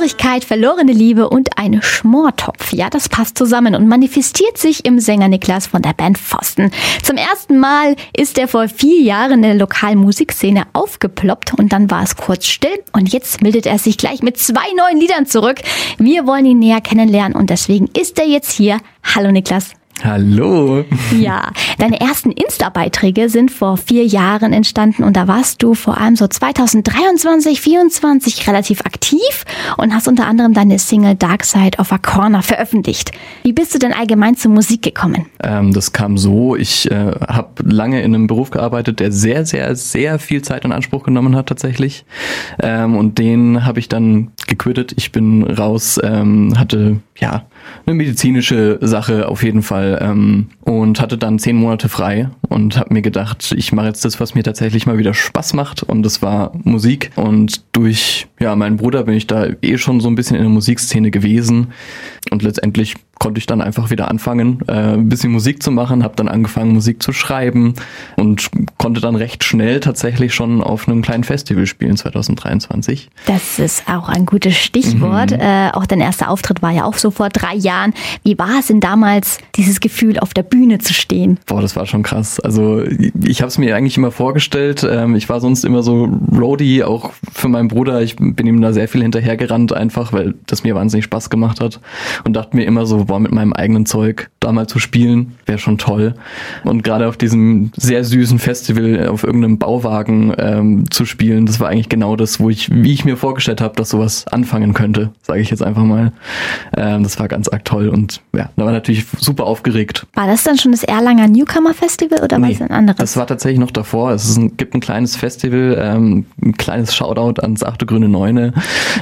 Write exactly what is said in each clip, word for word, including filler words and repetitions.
Traurigkeit, verlorene Liebe und ein Schmortopf. Ja, das passt zusammen und manifestiert sich im Sänger Niklas von der Band Pfosten. Zum ersten Mal ist er vor vier Jahren in der lokalen Musikszene aufgeploppt und dann war es kurz still und jetzt meldet er sich gleich mit zwei neuen Liedern zurück. Wir wollen ihn näher kennenlernen und deswegen ist er jetzt hier. Hallo Niklas. Hallo. Ja, deine ersten Insta-Beiträge sind vor vier Jahren entstanden und da warst du vor allem so zweitausenddreiundzwanzig, vierundzwanzig relativ aktiv und hast unter anderem deine Single Dark Side of a Corner veröffentlicht. Wie bist du denn allgemein zur Musik gekommen? Ähm, das kam so, ich äh, habe lange in einem Beruf gearbeitet, der sehr, sehr, sehr viel Zeit in Anspruch genommen hat tatsächlich ähm, und den habe ich dann gequittet. Ich bin raus, ähm, hatte ja eine medizinische Sache auf jeden Fall ähm, und hatte dann zehn Monate frei und habe mir gedacht, ich mache jetzt das, was mir tatsächlich mal wieder Spaß macht und das war Musik und durch ja meinen Bruder bin ich da eh schon so ein bisschen in der Musikszene gewesen und letztendlich konnte ich dann einfach wieder anfangen, äh, ein bisschen Musik zu machen, habe dann angefangen Musik zu schreiben und konnte dann recht schnell tatsächlich schon auf einem kleinen Festival spielen zweitausenddreiundzwanzig. Das ist auch ein gutes Stichwort. Mhm. Äh, auch dein erster Auftritt war ja auch so vor drei Jahren. Wie war es denn damals, dieses Gefühl, auf der Bühne zu stehen? Boah, das war schon krass. Also ich habe es mir eigentlich immer vorgestellt. Ähm, ich war sonst immer so Roadie, auch für meinen Bruder. Ich bin ihm da sehr viel hinterhergerannt einfach, weil das mir wahnsinnig Spaß gemacht hat und dachte mir immer so, boah, mit meinem eigenen Zeug da mal zu spielen, wäre schon toll. Und gerade auf diesem sehr süßen Festival auf irgendeinem Bauwagen ähm, zu spielen, das war eigentlich genau das, wo ich, wie ich mir vorgestellt habe, dass sowas anfangen könnte, sage ich jetzt einfach mal. Ähm, das war ganz arg toll und ja, da war natürlich super aufgeregt. War das dann schon das Erlanger Newcomer Festival oder nee, war es ein anderes? Das war tatsächlich noch davor. Es ist ein, gibt ein kleines Festival, ähm, ein kleines Shoutout ans achte Grüne Neune.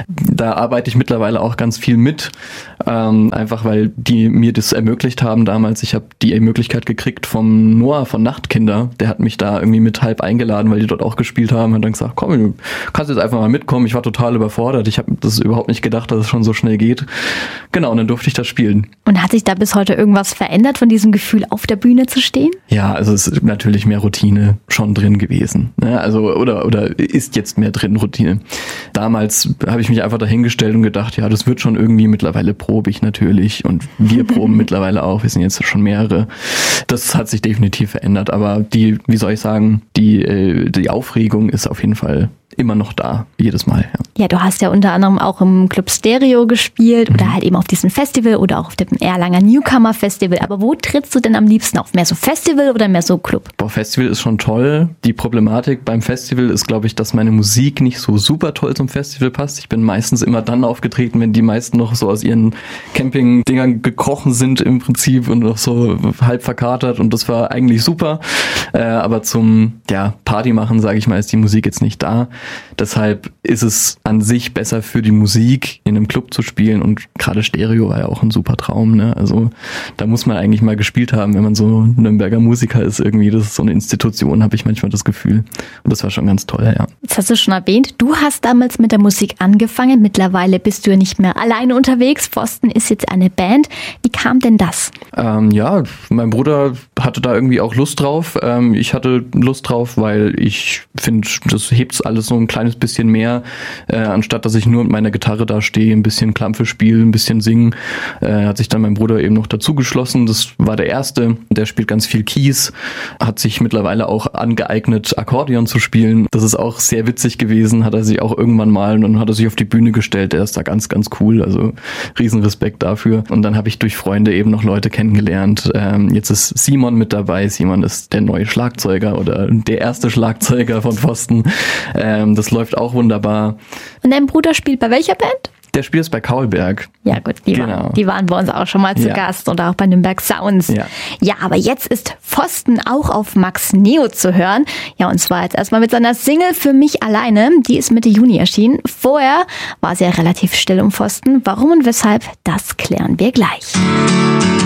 Da arbeite ich mittlerweile auch ganz viel mit, ähm, einfach weil die mir das ermöglicht haben damals. Ich habe die Möglichkeit gekriegt vom Noah von Nachtkinder. Der hat mich da irgendwie mit halb eingeladen, weil die dort auch gespielt haben. Und dann gesagt, komm, du kannst jetzt einfach mal mitkommen. Ich war total überfordert. Ich habe das überhaupt nicht gedacht, dass es schon so schnell geht. Genau, und dann durfte ich das spielen. Und hat sich da bis heute irgendwas verändert von diesem Gefühl, auf der Bühne zu stehen? Ja, also es ist natürlich mehr Routine schon drin gewesen. Ne? Also oder oder ist jetzt mehr drin Routine. Damals habe ich mich einfach dahingestellt und gedacht, ja, das wird schon irgendwie. Mittlerweile probe ich natürlich und wir proben mittlerweile auch. Wir sind jetzt schon mehrere. Das hat sich definitiv verändert. Aber die, wie soll ich sagen, die äh, die Aufregung ist auf jeden Fall immer noch da, jedes Mal. Ja. ja, du hast ja unter anderem auch im Club Stereo gespielt mhm. oder halt eben auf diesem Festival oder auch auf dem Erlanger Newcomer Festival. Aber wo trittst du denn am liebsten auf? Mehr so Festival oder mehr so Club? Boah, Festival ist schon toll. Die Problematik beim Festival ist, glaube ich, dass meine Musik nicht so super toll zum Festival passt. Ich bin meistens immer dann aufgetreten, wenn die meisten noch so aus ihren Camping-Dingern gekrochen sind im Prinzip und noch so halb verkatert und das war eigentlich super. Äh, aber zum ja, Party machen, sage ich mal, ist die Musik jetzt nicht da. Deshalb ist es an sich besser für die Musik, in einem Club zu spielen und gerade Stereo war ja auch ein super Traum, ne? Also da muss man eigentlich mal gespielt haben, wenn man so Nürnberger Musiker ist irgendwie. Das ist so eine Institution, habe ich manchmal das Gefühl. Und das war schon ganz toll, ja. Jetzt hast du schon erwähnt, du hast damals mit der Musik angefangen. Mittlerweile bist du ja nicht mehr alleine unterwegs. Pfosten ist jetzt eine Band. Wie kam denn das? Ähm, ja, mein Bruder hatte da irgendwie auch Lust drauf. Ähm, ich hatte Lust drauf, weil ich finde, das hebt alles so ein kleines bisschen mehr, äh, anstatt dass ich nur mit meiner Gitarre da stehe, ein bisschen Klampfe spiele, ein bisschen singen, äh, hat sich dann mein Bruder eben noch dazu geschlossen. Das war der Erste, der spielt ganz viel Keys, hat sich mittlerweile auch angeeignet, Akkordeon zu spielen. Das ist auch sehr witzig gewesen, hat er sich auch irgendwann mal und dann hat er sich auf die Bühne gestellt. Der ist da ganz, ganz cool, also riesen Respekt dafür. Und dann habe ich durch Freunde eben noch Leute kennengelernt. Ähm, jetzt ist Simon mit dabei. Simon ist der neue Schlagzeuger oder der erste Schlagzeuger von Pfosten. Ähm, das läuft auch wunderbar. Und dein Bruder spielt bei welcher Band? Der spielt es bei Kaulberg. Ja gut, die, genau. waren, die waren bei uns auch schon mal zu ja. Gast oder auch bei Nürnberg Sounds. Ja. ja, aber jetzt ist Pfosten auch auf Max Neo zu hören. Ja, und zwar jetzt erstmal mit seiner Single Für mich alleine. Die ist Mitte Juni erschienen. Vorher war sie ja relativ still um Pfosten. Warum und weshalb, das klären wir gleich.